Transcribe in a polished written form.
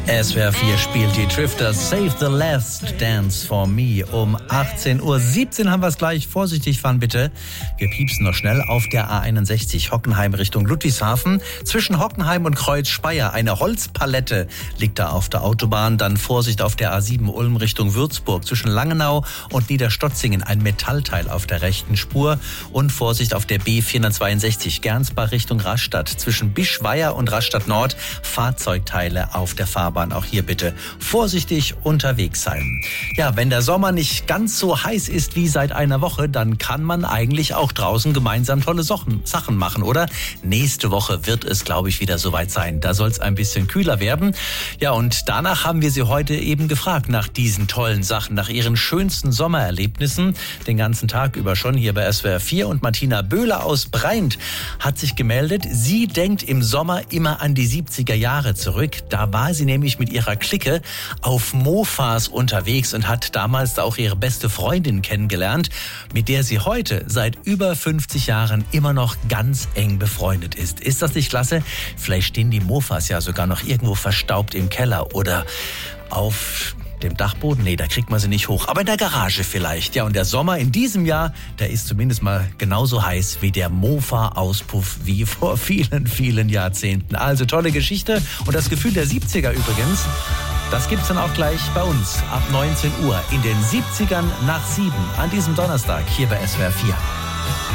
SWR 4 spielt die Drifters Save the Last Dance for Me. Um 18:17 Uhr haben wir es gleich. Vorsichtig fahren bitte. Wir piepsen noch schnell auf der A61 Hockenheim Richtung Ludwigshafen. Zwischen Hockenheim und Kreuz-Speyer eine Holzpalette liegt da auf der Autobahn. Dann Vorsicht auf der A7 Ulm Richtung Würzburg. Zwischen Langenau und Niederstotzingen ein Metallteil auf der rechten Spur. Und Vorsicht auf der B462 Gernsbach Richtung Rastatt. Zwischen Bischweier und Rastatt Nord Fahrzeugteile auf der Fahrbahn. Auch hier bitte vorsichtig unterwegs sein. Ja, wenn der Sommer nicht ganz so heiß ist wie seit einer Woche, dann kann man eigentlich auch draußen gemeinsam tolle Sachen machen, oder? Nächste Woche wird es, glaube ich, wieder soweit sein. Da soll es ein bisschen kühler werden. Ja, und danach haben wir Sie heute eben gefragt nach diesen tollen Sachen, nach Ihren schönsten Sommererlebnissen. Den ganzen Tag über schon hier bei SWR 4. Und Martina Böhler aus Breint hat sich gemeldet. Sie denkt im Sommer immer an die 70er Jahre zurück. Da war sie nämlich mit ihrer Clique auf Mofas unterwegs und hat damals auch ihre beste Freundin kennengelernt, mit der sie heute seit über 50 Jahren immer noch ganz eng befreundet ist. Ist das nicht klasse? Vielleicht stehen die Mofas ja sogar noch irgendwo verstaubt im Keller oder auf dem Dachboden. Nee, da kriegt man sie nicht hoch. Aber in der Garage vielleicht. Ja, und der Sommer in diesem Jahr, der ist zumindest mal genauso heiß wie der Mofa-Auspuff wie vor vielen, vielen Jahrzehnten. Also tolle Geschichte. Und das Gefühl der 70er übrigens, das gibt's dann auch gleich bei uns ab 19 Uhr in den 70ern nach 7 an diesem Donnerstag hier bei SWR 4.